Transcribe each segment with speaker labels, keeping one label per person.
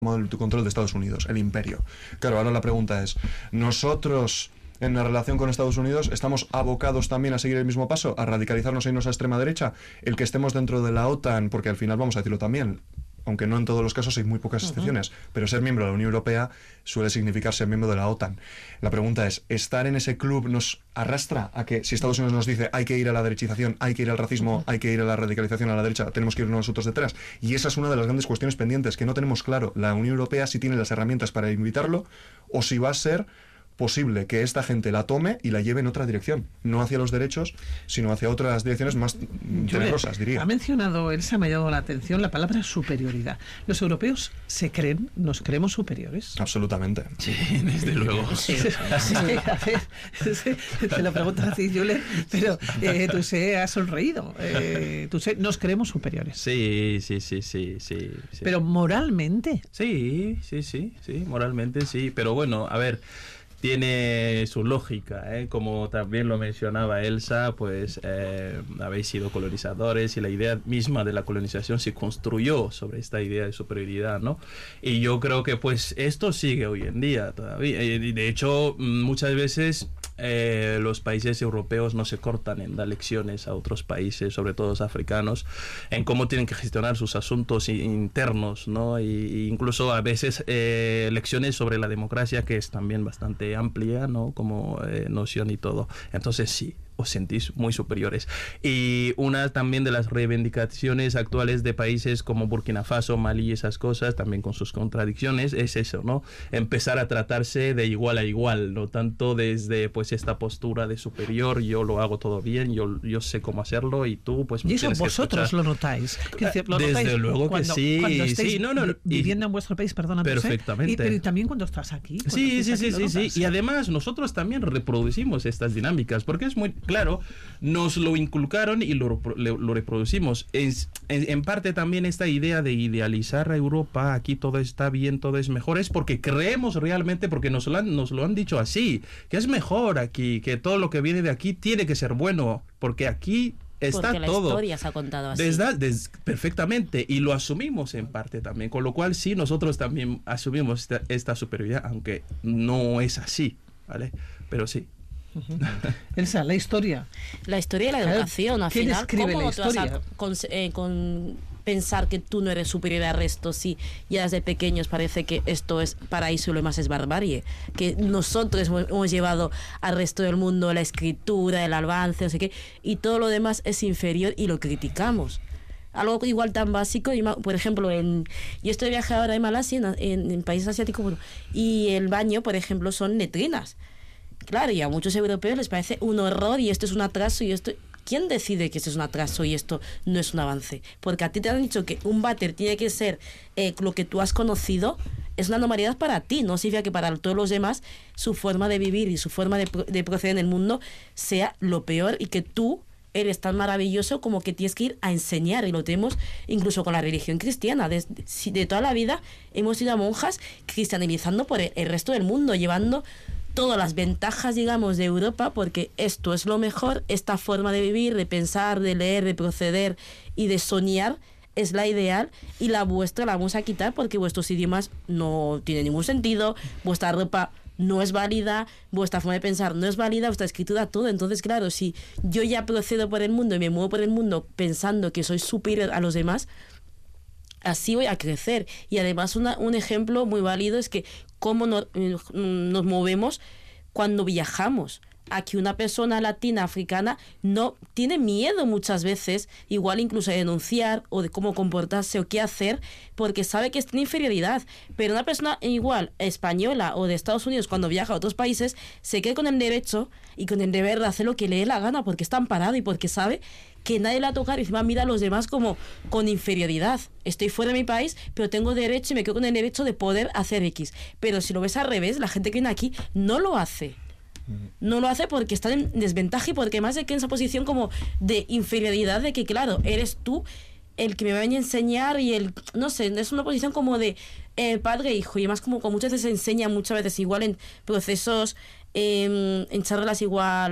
Speaker 1: el control de Estados Unidos, el imperio. Claro, ahora la pregunta es, ¿nosotros en la relación con Estados Unidos estamos abocados también a seguir el mismo paso, a radicalizarnos e irnos a extrema derecha? El que estemos dentro de la OTAN, porque al final vamos a decirlo también, aunque no en todos los casos, hay muy pocas excepciones, pero ser miembro de la Unión Europea suele significar ser miembro de la OTAN. La pregunta es, ¿estar en ese club nos arrastra a que si Estados Unidos nos dice hay que ir a la derechización, hay que ir al racismo, hay que ir a la radicalización a la derecha, tenemos que ir nosotros detrás? Y esa es una de las grandes cuestiones pendientes, que no tenemos claro la Unión Europea si tiene las herramientas para invitarlo o si va a ser posible que esta gente la tome y la lleve en otra dirección, no hacia los derechos, sino hacia otras direcciones más tenebrosas, diría.
Speaker 2: Ha mencionado, Elsa, me ha llamado la atención la palabra superioridad. ¿Los europeos nos creemos superiores?
Speaker 1: Absolutamente.
Speaker 3: Sí, desde luego.
Speaker 2: Sí, a ver, te lo pregunto así, Julen, pero tú has sonreído. Nos creemos superiores.
Speaker 3: Sí.
Speaker 2: Pero moralmente.
Speaker 3: Sí, moralmente sí, pero bueno, a ver, tiene su lógica, ¿eh? Como también lo mencionaba Elsa, pues habéis sido colonizadores y la idea misma de la colonización se construyó sobre esta idea de superioridad, ¿no? Y yo creo que pues esto sigue hoy en día todavía. De hecho, muchas veces los países europeos no se cortan en dar lecciones a otros países, sobre todo los africanos, en cómo tienen que gestionar sus asuntos internos, ¿no? Y incluso a veces lecciones sobre la democracia, que es también bastante amplia, ¿no? Como noción y todo. Entonces sí, os sentís muy superiores. Y una también de las reivindicaciones actuales de países como Burkina Faso, Malí y esas cosas, también con sus contradicciones, es eso, ¿no? Empezar a tratarse de igual a igual, no tanto desde pues esta postura de superior, yo lo hago todo bien, yo sé cómo hacerlo y tú pues...
Speaker 2: Y eso vosotros lo notáis.
Speaker 3: Desde luego que sí.
Speaker 2: Cuando estáis
Speaker 3: sí,
Speaker 2: viviendo en vuestro país, perdóname.
Speaker 3: Perfectamente.
Speaker 2: Pero también cuando estás aquí.
Speaker 3: Sí. Y además nosotros también reproducimos estas dinámicas, porque es muy claro, nos lo inculcaron y lo reproducimos. En parte también esta idea de idealizar a Europa, aquí todo está bien, todo es mejor, es porque creemos realmente, porque nos lo han dicho así, que es mejor aquí, que todo lo que viene de aquí tiene que ser bueno, porque aquí está
Speaker 4: porque la
Speaker 3: todo.
Speaker 4: historia se ha contado así.
Speaker 3: Perfectamente, y lo asumimos en parte también, con lo cual sí, nosotros también asumimos esta superioridad, aunque no es así, ¿vale? Pero sí.
Speaker 2: Elsa, la historia.
Speaker 4: La historia y la educación, al final, ¿cómo no te vas a pensar que tú no eres superior al resto si ya desde pequeños parece que esto es paraíso y lo demás es barbarie? Que nosotros hemos llevado al resto del mundo la escritura, el avance, no sé qué, y todo lo demás es inferior y lo criticamos. Algo igual tan básico, por ejemplo, yo estoy de viaje ahora en Malasia, en países asiáticos, bueno, y el baño, por ejemplo, son letrinas. Claro, y a muchos europeos les parece un horror y esto es un atraso y esto... ¿Quién decide que esto es un atraso y esto no es un avance? Porque a ti te han dicho que un váter tiene que ser lo que tú has conocido, es una normalidad para ti, no significa que para todos los demás su forma de vivir y su forma de proceder en el mundo sea lo peor y que tú eres tan maravilloso como que tienes que ir a enseñar, y lo tenemos incluso con la religión cristiana. De toda la vida hemos sido monjas cristianizando por el resto del mundo, llevando todas las ventajas, digamos, de Europa, porque esto es lo mejor, esta forma de vivir, de pensar, de leer, de proceder y de soñar es la ideal, y la vuestra la vamos a quitar porque vuestros idiomas no tienen ningún sentido, vuestra ropa no es válida, vuestra forma de pensar no es válida, vuestra escritura, todo. Entonces, claro, si yo ya procedo por el mundo y me muevo por el mundo pensando que soy superior a los demás, así voy a crecer. Y además un ejemplo muy válido es que cómo nos movemos cuando viajamos. Aquí una persona latina, africana, no tiene miedo muchas veces, igual incluso de denunciar o de cómo comportarse o qué hacer, porque sabe que está en inferioridad. Pero una persona igual, española o de Estados Unidos, cuando viaja a otros países, se queda con el derecho y con el deber de hacer lo que le dé la gana, porque está amparado y porque sabe que nadie le va a tocar, y encima mira a los demás como con inferioridad. Estoy fuera de mi país, pero tengo derecho y me quedo con el derecho de poder hacer X. Pero si lo ves al revés, la gente que viene aquí no lo hace. No lo hace porque está en desventaja y porque más de que en esa posición como de inferioridad, de que claro, eres tú el que me va a enseñar y no sé, es una posición como de padre e hijo, y además como muchas veces se enseña, muchas veces igual en procesos, en charlas igual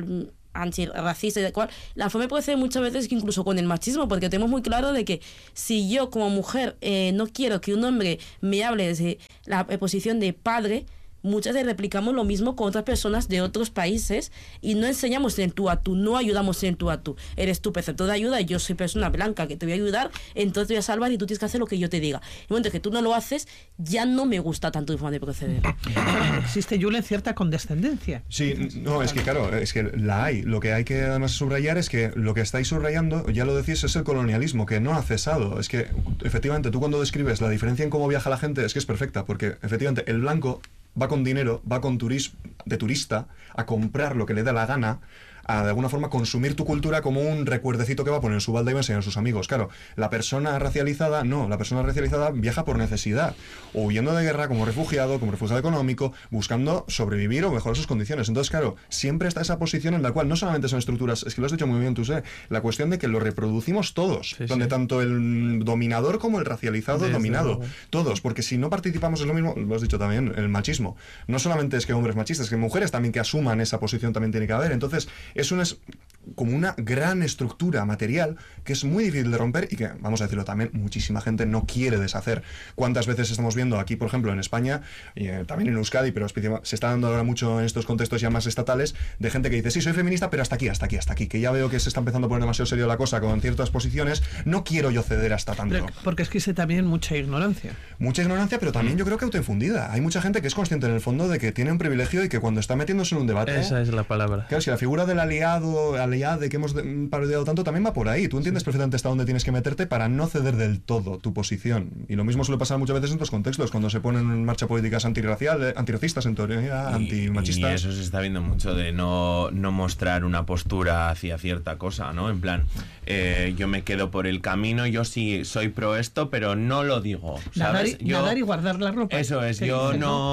Speaker 4: antirracista y de cual, la forma puede ser muchas veces que incluso con el machismo, porque tenemos muy claro de que si yo como mujer no quiero que un hombre me hable desde la posición de padre, muchas veces replicamos lo mismo con otras personas de otros países y no enseñamos en tú a tú, no ayudamos en tú a tú. Eres tu preceptor de ayuda y yo soy persona blanca que te voy a ayudar, entonces te voy a salvar y tú tienes que hacer lo que yo te diga. En el momento que tú no lo haces, ya no me gusta tanto tu forma de proceder.
Speaker 2: Existe, Julen, cierta condescendencia.
Speaker 1: Sí, no, es que claro, es que la hay. Lo que hay que además subrayar es que lo que estáis subrayando, ya lo decís, es el colonialismo, que no ha cesado. Es que efectivamente tú cuando describes la diferencia en cómo viaja la gente, es que es perfecta, porque efectivamente el blanco va con dinero, va con de turista a comprar lo que le da la gana, a de alguna forma consumir tu cultura como un recuerdecito que va a poner en su balda y va a enseñar a sus amigos. Claro, la persona racializada no, la persona racializada viaja por necesidad, o huyendo de guerra como refugiado económico, buscando sobrevivir o mejorar sus condiciones. Entonces, claro, siempre está esa posición en la cual no solamente son estructuras, es que lo has dicho muy bien tú, la cuestión de que lo reproducimos todos, donde tanto el dominador como el racializado dominado, todos, porque si no participamos es lo mismo, lo has dicho también, el machismo. No solamente es que hombres machistas, es que mujeres también que asuman esa posición también tiene que haber. Entonces, es como una gran estructura material que es muy difícil de romper y que, vamos a decirlo también, muchísima gente no quiere deshacer. ¿Cuántas veces estamos viendo aquí, por ejemplo, en España, y también en Euskadi, pero se está dando ahora mucho en estos contextos ya más estatales, de gente que dice, sí, soy feminista, pero hasta aquí, que ya veo que se está empezando a poner demasiado serio la cosa con ciertas posiciones, no quiero yo ceder hasta tanto.
Speaker 2: Pero porque es que existe también mucha ignorancia.
Speaker 1: Mucha ignorancia, pero también yo creo que autoinfundida. Hay mucha gente que es consciente en el fondo de que tiene un privilegio y que cuando está metiéndose en un debate...
Speaker 3: Esa es la palabra.
Speaker 1: Claro, si la figura del aliade que hemos parodiado tanto también va por ahí. Tú entiendes perfectamente hasta dónde tienes que meterte para no ceder del todo tu posición. Y lo mismo suele pasar muchas veces en otros contextos, cuando se ponen en marcha políticas antirracistas, en teoría, antimachistas.
Speaker 5: Y eso se está viendo mucho de no mostrar una postura hacia cierta cosa, ¿no? En plan, yo me quedo por el camino, yo sí soy pro esto, pero no lo digo, ¿sabes?
Speaker 2: Nadar y guardar la ropa.
Speaker 5: Eso es, yo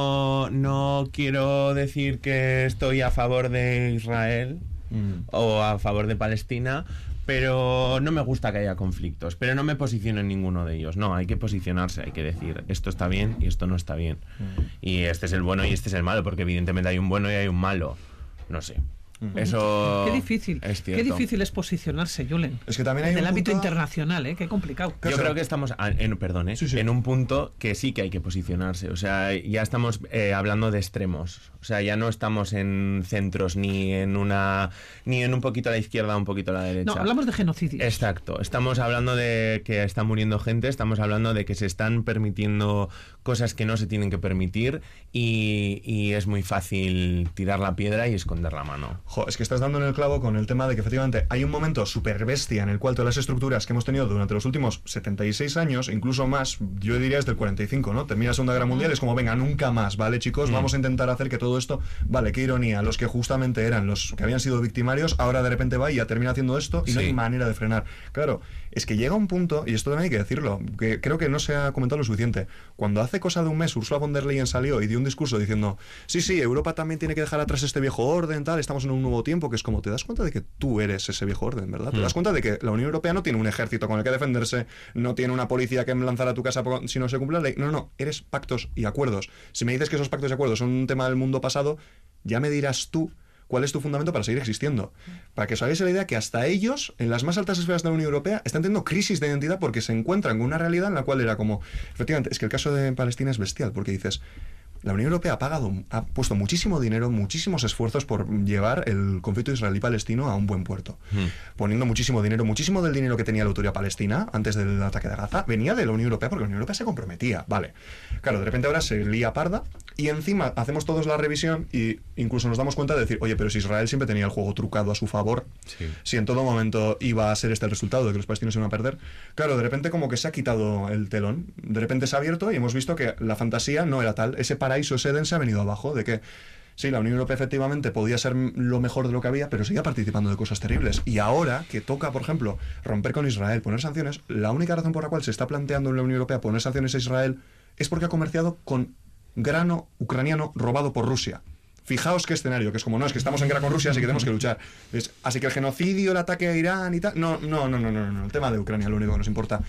Speaker 5: no quiero decir que estoy a favor de Israel o a favor de Palestina, pero no me gusta que haya conflictos, pero no me posiciono en ninguno de ellos. No, hay que posicionarse, hay que decir esto está bien y esto no está bien, y este es el bueno y este es el malo, porque evidentemente hay un bueno y hay un malo, no sé. Eso
Speaker 2: qué difícil es posicionarse, Julen.
Speaker 1: Es que también hay
Speaker 2: en el ámbito
Speaker 1: punto...
Speaker 2: internacional, qué complicado.
Speaker 5: Yo creo que estamos en un punto que sí que hay que posicionarse. O sea, ya estamos hablando de extremos. O sea, ya no estamos en centros ni en un poquito a la izquierda, un poquito a la derecha.
Speaker 2: No, hablamos de genocidio.
Speaker 5: Exacto. Estamos hablando de que está muriendo gente, estamos hablando de que se están permitiendo cosas que no se tienen que permitir y es muy fácil tirar la piedra y esconder la mano.
Speaker 1: Es que estás dando en el clavo con el tema de que efectivamente hay un momento súper bestia en el cual todas las estructuras que hemos tenido durante los últimos 76 años, incluso más, yo diría desde el 45, ¿no? Termina la Segunda Guerra Mundial, es como, venga, nunca más, ¿vale, chicos? Vamos a intentar hacer que todo esto, vale, qué ironía, los que justamente eran los que habían sido victimarios, ahora de repente va y ya termina haciendo esto y no hay manera de frenar. Claro, es que llega un punto, y esto también hay que decirlo, que creo que no se ha comentado lo suficiente, cuando hace cosa de un mes Ursula von der Leyen salió y dio un discurso diciendo, sí, Europa también tiene que dejar atrás este viejo orden, tal, estamos en un nuevo tiempo, que es como, te das cuenta de que tú eres ese viejo orden, ¿verdad? Te das cuenta de que la Unión Europea no tiene un ejército con el que defenderse, no tiene una policía que lanzar a tu casa si no se cumple la ley, no, eres pactos y acuerdos. Si me dices que esos pactos y acuerdos son un tema del mundo pasado, ya me dirás tú cuál es tu fundamento para seguir existiendo. Para que os hagáis la idea que hasta ellos, en las más altas esferas de la Unión Europea, están teniendo crisis de identidad porque se encuentran con una realidad en la cual era como, efectivamente, es que el caso de Palestina es bestial, porque dices, la Unión Europea ha puesto muchísimo dinero, muchísimos esfuerzos por llevar el conflicto israelí-palestino a un buen puerto. Poniendo muchísimo dinero, muchísimo del dinero que tenía la autoridad palestina antes del ataque de Gaza, venía de la Unión Europea porque la Unión Europea se comprometía. Vale. Claro, de repente ahora se lía parda y encima hacemos todos la revisión y incluso nos damos cuenta de decir, oye, pero si Israel siempre tenía el juego trucado a su favor, si en todo momento iba a ser este el resultado de que los palestinos iban a perder, claro, de repente como que se ha quitado el telón, de repente se ha abierto y hemos visto que la fantasía no era tal, ese paraíso, ese Edén se ha venido abajo, de que sí, la Unión Europea efectivamente podía ser lo mejor de lo que había, pero seguía participando de cosas terribles. Y ahora que toca, por ejemplo, romper con Israel, poner sanciones, la única razón por la cual se está planteando en la Unión Europea poner sanciones a Israel es porque ha comerciado con grano ucraniano robado por Rusia. Fijaos qué escenario, que es como, no, es que estamos en guerra con Rusia, así que tenemos que luchar. Así que el genocidio, el ataque a Irán y tal, no, el tema de Ucrania, lo único que nos importa.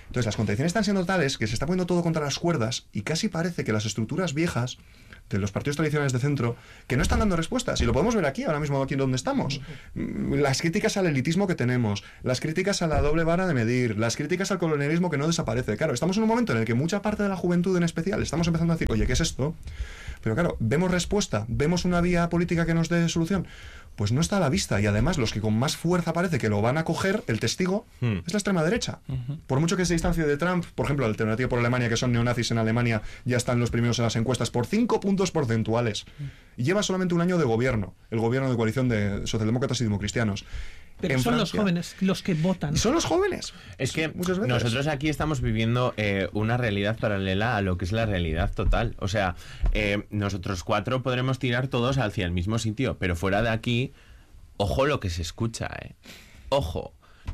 Speaker 1: Entonces las contradicciones están siendo tales que se está poniendo todo contra las cuerdas y casi parece que las estructuras viejas de los partidos tradicionales de centro, que no están dando respuestas, y lo podemos ver aquí, ahora mismo aquí donde estamos. Las críticas al elitismo que tenemos, las críticas a la doble vara de medir, las críticas al colonialismo que no desaparece. Claro, estamos en un momento en el que mucha parte de la juventud en especial estamos empezando a decir, oye, ¿qué es esto? Pero claro, vemos respuesta, vemos una vía política que nos dé solución. Pues no está a la vista, y además los que con más fuerza parece que lo van a coger, el testigo, es la extrema derecha. Por mucho que se distancie de Trump, por ejemplo, la Alternativa por Alemania, que son neonazis en Alemania, ya están los primeros en las encuestas por 5 puntos porcentuales. Y lleva solamente un año de gobierno, el gobierno de coalición de socialdemócratas y democristianos.
Speaker 2: Pero son los jóvenes los que votan.
Speaker 1: Y son los jóvenes.
Speaker 5: Es que nosotros aquí estamos viviendo una realidad paralela a lo que es la realidad total. O sea, nosotros 4 podremos tirar todos hacia el mismo sitio, pero fuera de aquí, ojo lo que se escucha, Ojo.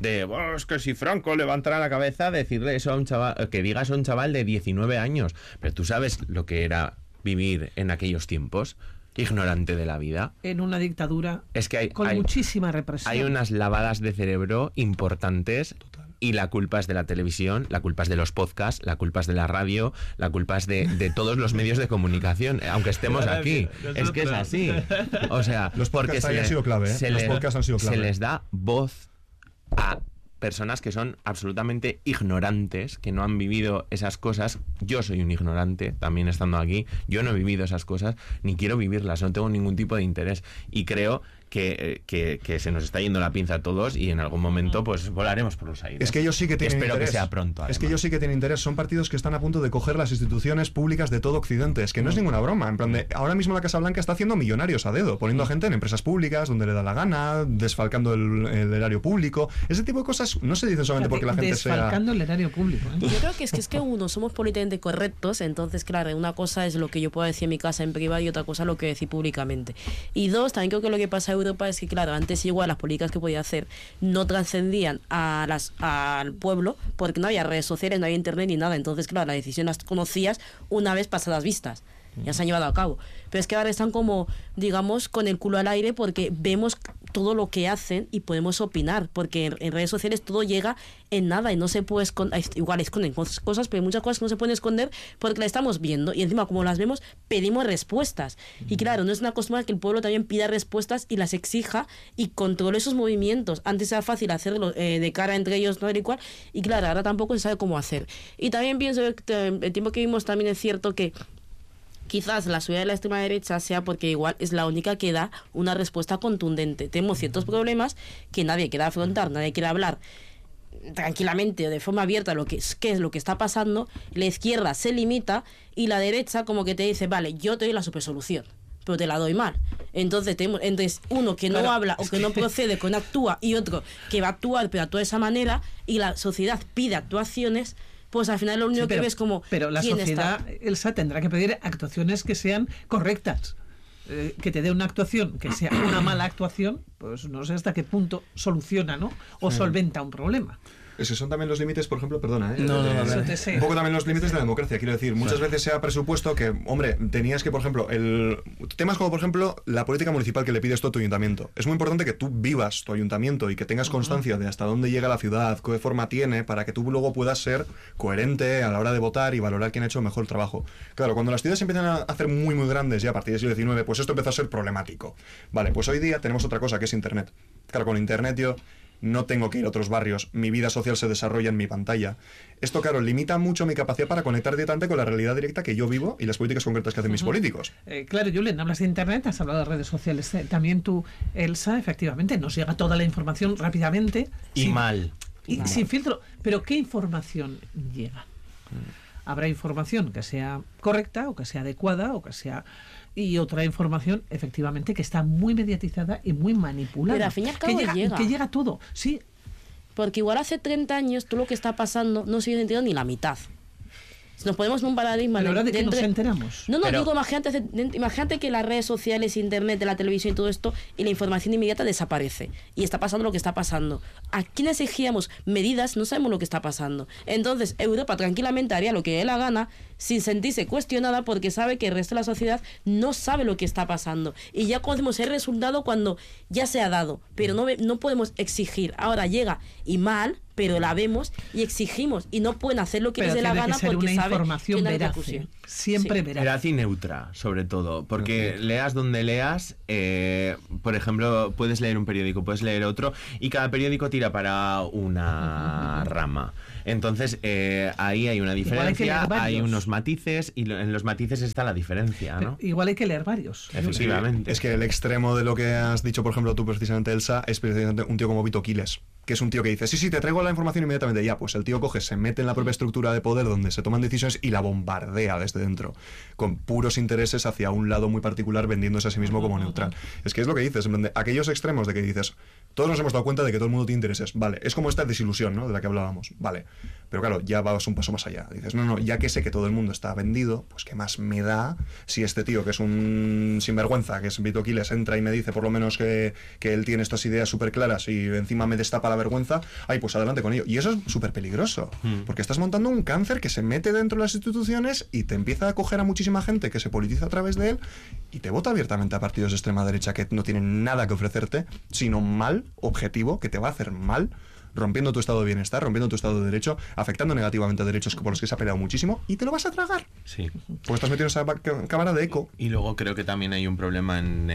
Speaker 5: Es que si Franco levantara la cabeza, decirle eso a un chaval, que digas a un chaval de 19 años. Pero tú sabes lo que era vivir en aquellos tiempos. Ignorante de la vida.
Speaker 2: En una dictadura
Speaker 5: es que
Speaker 2: con muchísima represión.
Speaker 5: Hay unas lavadas de cerebro importantes. Total. Y la culpa es de la televisión, la culpa es de los podcasts, la culpa es de la radio, la culpa es de todos los medios de comunicación, aunque estemos aquí. Es que es así. O sea,
Speaker 1: los podcasts han sido clave, los podcasts han sido clave.
Speaker 5: Se les da voz a personas que son absolutamente ignorantes, que no han vivido esas cosas. Yo soy un ignorante, también estando aquí. Yo no he vivido esas cosas, ni quiero vivirlas, no tengo ningún tipo de interés. Y creo que se nos está yendo la pinza a todos y en algún momento pues volaremos por los aires.
Speaker 1: Es que ellos sí que tienen
Speaker 5: Espero
Speaker 1: interés.
Speaker 5: Que sea pronto. Además.
Speaker 1: Es que ellos sí que tienen interés. Son partidos que están a punto de coger las instituciones públicas de todo Occidente. Es que no es ninguna broma. En plan de, ahora mismo la Casa Blanca está haciendo millonarios a dedo, poniendo a gente en empresas públicas donde le da la gana, desfalcando el erario público. Ese tipo de cosas no se dicen solamente porque la gente
Speaker 2: desfalcando el erario público.
Speaker 4: Yo creo que es que uno, somos políticamente correctos, entonces claro, una cosa es lo que yo puedo decir en mi casa en privado y otra cosa lo que decir públicamente. Y dos, también creo que lo que pasa en Europa es que claro, antes igual las políticas que podía hacer no trascendían al pueblo porque no había redes sociales, no había internet ni nada, entonces claro, las decisiones las conocías una vez pasadas vistas, ya se han llevado a cabo, pero es que ahora están como, digamos, con el culo al aire porque vemos todo lo que hacen y podemos opinar, porque en redes sociales todo llega en nada y no se puede esconder, igual esconden cosas, pero hay muchas cosas que no se pueden esconder porque las estamos viendo y encima como las vemos pedimos respuestas y claro, no es una costumbre que el pueblo también pida respuestas y las exija y controle esos movimientos. Antes era fácil hacerlo de cara entre ellos, no era igual, y claro, ahora tampoco se sabe cómo hacer. Y también pienso que el tiempo que vimos también es cierto que quizás la subida de la extrema derecha sea porque igual es la única que da una respuesta contundente. Tenemos ciertos problemas que nadie quiere afrontar, nadie quiere hablar tranquilamente o de forma abierta qué es lo que está pasando. La izquierda se limita y la derecha como que te dice, vale, yo te doy la supersolución, pero te la doy mal. Entonces tenemos uno que no habla o que no procede, que no actúa, y otro que va a actuar, pero actúa de esa manera, y la sociedad pide actuaciones. Pues al final lo único que ves como...
Speaker 2: Pero la sociedad, Elsa, tendrá que pedir actuaciones que sean correctas. Que te dé una actuación que sea una mala actuación, pues no sé hasta qué punto soluciona, ¿no? O solventa un problema.
Speaker 1: Es que son también los límites, por ejemplo, perdona,
Speaker 3: No.
Speaker 1: Un poco también los límites de la democracia, quiero decir. Muchas veces se ha presupuesto que, hombre, tenías que, por ejemplo, temas como, por ejemplo, la política municipal que le pides tú a tu ayuntamiento. Es muy importante que tú vivas tu ayuntamiento y que tengas constancia de hasta dónde llega la ciudad, qué forma tiene, para que tú luego puedas ser coherente a la hora de votar y valorar quién ha hecho mejor trabajo. Claro, cuando las ciudades empiezan a hacer muy, muy grandes, ya a partir del siglo XIX, pues esto empezó a ser problemático. Vale, pues hoy día tenemos otra cosa, que es Internet. Claro, con Internet yo no tengo que ir a otros barrios, mi vida social se desarrolla en mi pantalla. Esto, claro, limita mucho mi capacidad para conectar directamente con la realidad directa que yo vivo y las políticas concretas que hacen mis políticos.
Speaker 2: Claro, Julen, hablas de Internet, has hablado de redes sociales. También tú, Elsa, efectivamente, nos llega toda la información rápidamente.
Speaker 5: Y mal.
Speaker 2: Y sin filtro. Pero ¿qué información llega? Habrá información que sea correcta o que sea adecuada o que sea... Y otra información, efectivamente, que está muy mediatizada y muy manipulada.
Speaker 4: Pero al fin y al cabo
Speaker 2: que llega todo, sí.
Speaker 4: Porque igual hace 30 años todo lo que está pasando no se hubiera entendido ni la mitad. Si nos ponemos en un paradigma...
Speaker 2: ¿Pero ahora de qué nos enteramos?
Speaker 4: No, digo, imagínate que las redes sociales, internet, la televisión y todo esto, y la información inmediata desaparece. Y está pasando lo que está pasando. ¿A quién exigíamos medidas? No sabemos lo que está pasando. Entonces, Europa tranquilamente haría lo que dé la gana sin sentirse cuestionada porque sabe que el resto de la sociedad no sabe lo que está pasando. Y ya conocemos el resultado cuando ya se ha dado, pero no podemos exigir. Ahora llega y mal, pero la vemos y exigimos, y no pueden hacer lo que les dé la gana porque saben que una
Speaker 2: veraz, siempre veraz.
Speaker 5: Veraz y neutra, sobre todo, porque leas donde leas, por ejemplo, puedes leer un periódico, puedes leer otro, y cada periódico tira para una rama. Entonces, ahí hay una diferencia, hay unos matices, y en los matices está la diferencia, ¿no?
Speaker 2: Igual hay que leer varios.
Speaker 5: Efectivamente.
Speaker 1: Es que el extremo de lo que has dicho, por ejemplo, tú precisamente, Elsa, es precisamente un tío como Vito Quiles, que es un tío que dice, sí, te traigo la información inmediatamente. Ya, pues el tío coge, se mete en la propia estructura de poder donde se toman decisiones y la bombardea desde dentro, con puros intereses hacia un lado muy particular, vendiéndose a sí mismo como neutral. Es que es lo que dices, en plan de aquellos extremos de que dices, todos nos hemos dado cuenta de que todo el mundo tiene intereses, vale, es como esta desilusión, ¿no?, de la que hablábamos, vale, pero claro, ya vas un paso más allá, dices, no, ya que sé que todo el mundo está vendido, pues qué más me da si este tío, que es un sinvergüenza, que es Vito Quiles, entra y me dice por lo menos que él tiene estas ideas súper claras y encima me destapa la vergüenza, ay, pues adelante con ello. Y eso es súper peligroso, porque estás montando un cáncer que se mete dentro de las instituciones y te empieza a coger a muchísima gente que se politiza a través de él y te vota abiertamente a partidos de extrema derecha que no tienen nada que ofrecerte, sino mal objetivo, que te va a hacer mal, rompiendo tu estado de bienestar, rompiendo tu estado de derecho, afectando negativamente a derechos por los que se ha peleado muchísimo, y te lo vas a tragar.
Speaker 5: Sí.
Speaker 1: Porque estás metido en esa cámara de eco.
Speaker 5: Y luego creo que también hay un problema en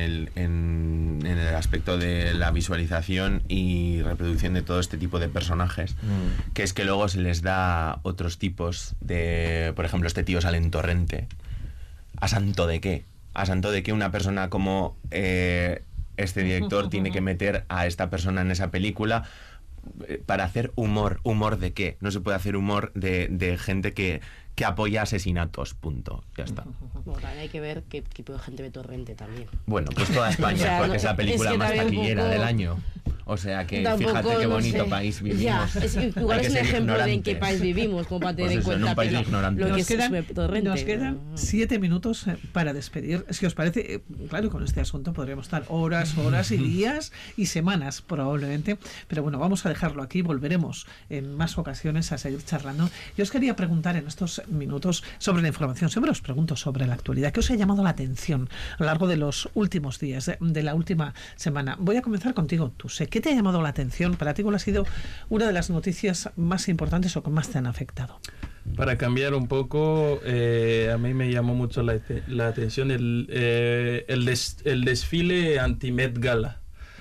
Speaker 5: el aspecto de la visualización y reproducción de todo este tipo de personajes, que es que luego se les da otros tipos de... Por ejemplo, este tío sale en Torrente. ¿A santo de qué? ¿A santo de qué una persona como este director tiene que meter a esta persona en esa película para hacer humor? ¿Humor de qué? No se puede hacer humor de gente que apoya asesinatos, punto. Ya está.
Speaker 4: Bueno, también hay que ver qué tipo de gente ve Torrente también.
Speaker 5: Bueno, pues toda España, o sea, porque es la película más taquillera del año. O sea que fíjate qué bonito país vivimos.
Speaker 4: Ya, igual es un ejemplo de en qué país vivimos, como para tener en cuenta
Speaker 5: en un país ignorante.
Speaker 2: Nos quedan 7 minutos para despedir. Si os parece, claro, con este asunto podríamos estar horas y días y semanas probablemente, pero bueno, vamos a dejarlo aquí, volveremos en más ocasiones a seguir charlando. Yo os quería preguntar en estos minutos sobre la información, siempre os pregunto sobre la actualidad. ¿Qué os ha llamado la atención a lo largo de los últimos días, de la última semana? Voy a comenzar contigo, Tuse. ¿Qué te ha llamado la atención? Para ti, ¿cuál ha sido una de las noticias más importantes o que más te han afectado?
Speaker 3: Para cambiar un poco, a mí me llamó mucho la atención el desfile anti-Met Gala.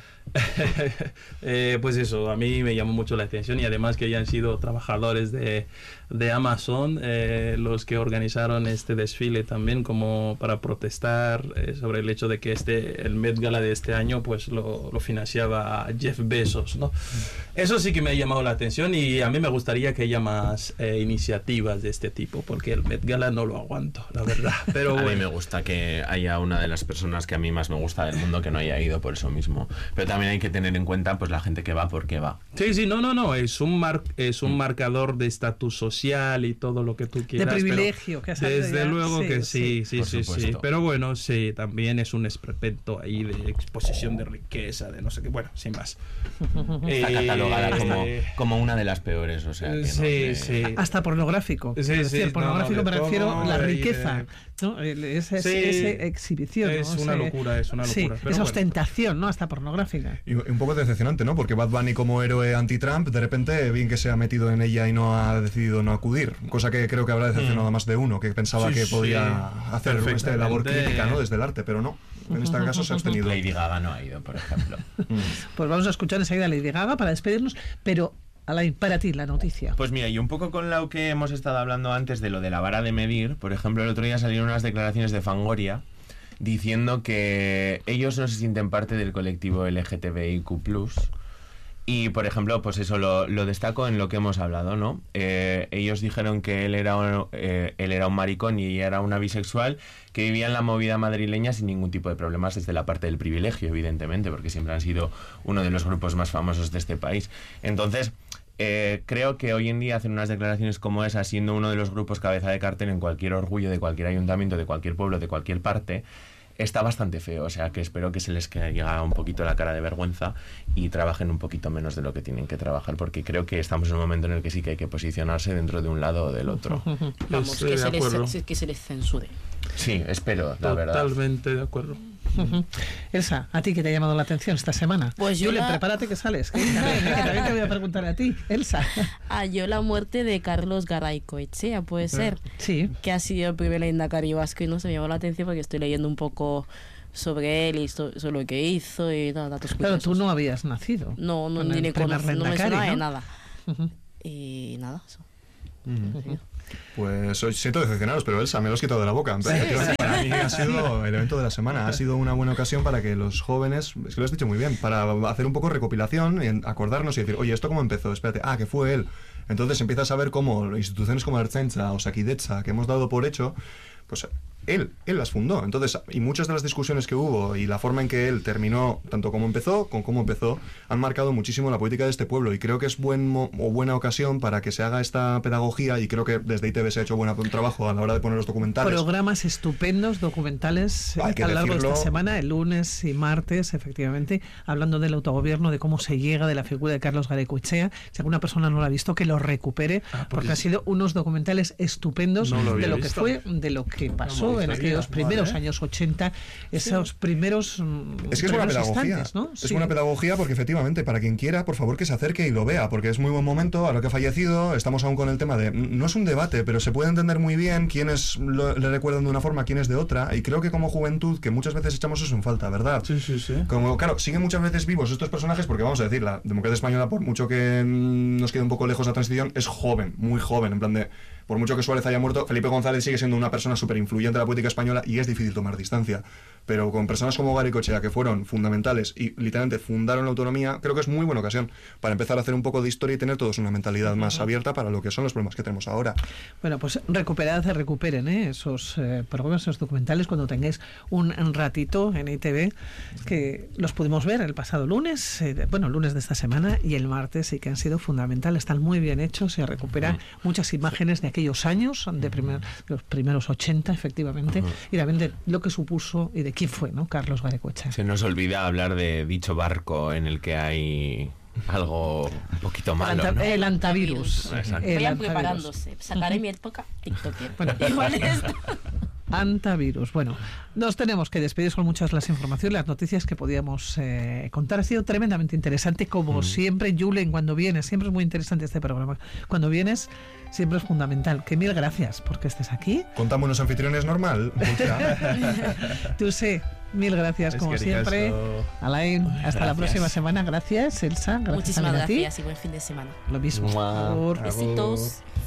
Speaker 3: Pues eso, a mí me llamó mucho la atención, y además que hayan sido trabajadores de Amazon los que organizaron este desfile también, como para protestar sobre el hecho de que el Met Gala de este año pues lo financiaba Jeff Bezos, ¿no? Eso sí que me ha llamado la atención, y a mí me gustaría que haya más iniciativas de este tipo, porque el Met Gala no lo aguanto, la verdad. Pero
Speaker 5: a
Speaker 3: bueno.
Speaker 5: mí me gusta que haya una de las personas que a mí más me gusta del mundo que no haya ido por eso mismo, pero también hay que tener en cuenta pues la gente que va porque va.
Speaker 3: Sí, no, es un marcador de estatus social y todo lo que tú quieras.
Speaker 2: De privilegio, que
Speaker 3: desde luego que sí.
Speaker 5: Supuesto.
Speaker 3: Pero bueno, sí, también es un esperpento ahí de exposición de riqueza, de no sé qué, bueno, sin más.
Speaker 5: Está catalogada como una de las peores, o sea que
Speaker 3: sí.
Speaker 2: Hasta pornográfico.
Speaker 3: Sí,
Speaker 2: pornográfico me refiero a la riqueza, ¿no? Esa exhibición.
Speaker 3: Es una locura.
Speaker 2: Sí,
Speaker 3: pero
Speaker 2: esa ostentación, ¿no? Hasta pornográfica.
Speaker 1: Y un poco decepcionante, ¿no? Porque Bad Bunny, como héroe anti-Trump, de repente bien que se ha metido en ella y no ha decidido no acudir, cosa que creo que habrá decepcionado a más de uno, que pensaba que podía hacer esta labor crítica, ¿no?, desde el arte, pero no. En este caso se ha abstenido.
Speaker 5: Lady Gaga no ha ido, por ejemplo.
Speaker 2: Pues vamos a escuchar enseguida a Lady Gaga para despedirnos, pero Alain, para ti la noticia.
Speaker 5: Pues mira, y un poco con lo que hemos estado hablando antes de lo de la vara de medir, por ejemplo, el otro día salieron unas declaraciones de Fangoria diciendo que ellos no se sienten parte del colectivo LGTBIQ+, y por ejemplo, pues eso lo destaco en lo que hemos hablado, ¿no? Ellos dijeron que él era un maricón y ella era una bisexual que vivía en la movida madrileña sin ningún tipo de problemas desde la parte del privilegio, evidentemente, porque siempre han sido uno de los grupos más famosos de este país. Entonces, creo que hoy en día hacer unas declaraciones como esas, siendo uno de los grupos cabeza de cartel en cualquier orgullo de cualquier ayuntamiento, de cualquier pueblo, de cualquier parte, está bastante feo, o sea que espero que se les caiga un poquito la cara de vergüenza y trabajen un poquito menos de lo que tienen que trabajar, porque creo que estamos en un momento en el que sí que hay que posicionarse dentro de un lado o del otro.
Speaker 4: Vamos, que se les censure.
Speaker 5: Sí, espero, la verdad.
Speaker 3: Totalmente de acuerdo.
Speaker 2: Elsa, ¿a ti qué te ha llamado la atención esta semana?
Speaker 4: Pues
Speaker 2: Julen, prepárate que sales, que también te voy a preguntar a ti, Elsa.
Speaker 4: Yo la muerte de Carlos Garaycoechea, puede ser.
Speaker 2: Sí.
Speaker 4: Que ha sido el primer lehendakari vasco y no se me llamó la atención porque estoy leyendo un poco sobre él y sobre lo que hizo y datos curiosos.
Speaker 2: Pero tú no habías nacido.
Speaker 4: No ni me conozco, no me suena de nada. Y nada, eso.
Speaker 1: Pues siento decepcionaros, pero Elsa, me lo has quitado de la boca. Para mí ha sido el evento de la semana. Ha sido una buena ocasión para que los jóvenes, es que lo has dicho muy bien, para hacer un poco recopilación y acordarnos y decir, oye, ¿esto cómo empezó? Espérate, que fue él. Entonces empiezas a ver cómo instituciones como Ertzaintza o Sakidetza, que hemos dado por hecho, pues él las fundó. Entonces, y muchas de las discusiones que hubo y la forma en que él terminó, tanto como empezó, con cómo empezó, han marcado muchísimo la política de este pueblo. Y creo que es buena ocasión para que se haga esta pedagogía, y creo que desde ITV se ha hecho buen trabajo a la hora de poner los documentales.
Speaker 2: Programas estupendos, documentales a lo largo de esta semana, el lunes y martes, efectivamente, hablando del autogobierno, de cómo se llega de la figura de Carlos Garaycoechea. Si alguna persona no lo ha visto, que lo recupere, porque ha sido unos documentales estupendos de lo que fue, de lo que pasó en aquellos primeros años 80, esos primeros
Speaker 1: es que es buena pedagogía,
Speaker 2: instantes, ¿no?
Speaker 1: Es buena pedagogía porque efectivamente, para quien quiera, por favor que se acerque y lo vea, porque es muy buen momento, ahora que ha fallecido, estamos aún con el tema de, no es un debate, pero se puede entender muy bien quiénes le recuerdan de una forma, quiénes de otra, y creo que como juventud, que muchas veces echamos eso en falta, ¿verdad?
Speaker 3: Sí.
Speaker 1: Como, claro, siguen muchas veces vivos estos personajes, porque vamos a decir, la democracia española, por mucho que nos quede un poco lejos la transición, es joven, muy joven, en plan de, por mucho que Suárez haya muerto, Felipe González sigue siendo una persona súper influyente en la política española y es difícil tomar distancia. Pero con personas como Garaycoechea, que fueron fundamentales y literalmente fundaron la autonomía, creo que es muy buena ocasión para empezar a hacer un poco de historia y tener todos una mentalidad más abierta para lo que son los problemas que tenemos ahora.
Speaker 2: Bueno, pues recuperen esos programas, esos documentales, cuando tengáis un ratito en ITV, que los pudimos ver el pasado lunes, lunes de esta semana, y el martes, sí que han sido fundamentales, están muy bien hechos, se recuperan muchas imágenes de aquellos años, los primeros 80, efectivamente, y también de lo que supuso y de quién fue, ¿no? Carlos Garaycoechea.
Speaker 5: Se nos olvida hablar de dicho barco en el que hay algo un poquito malo, ¿no?
Speaker 2: El antivirus.
Speaker 4: Vayan preparándose. Sacaré mi época TikToker. Bueno, igual esto.
Speaker 2: Antivirus. Bueno, nos tenemos que despedir con muchas las informaciones, las noticias que podíamos contar. Ha sido tremendamente interesante, como siempre. Julen, cuando vienes, siempre es muy interesante este programa. Cuando vienes, siempre es fundamental. Que mil gracias porque estés aquí.
Speaker 1: Contamos unos anfitriones normal.
Speaker 2: Tú sé. Mil gracias, como siempre. Alain, hasta la próxima semana. Gracias, Elsa. Gracias.
Speaker 4: Muchísimas gracias y buen fin de semana.
Speaker 2: Lo mismo.
Speaker 4: Besitos.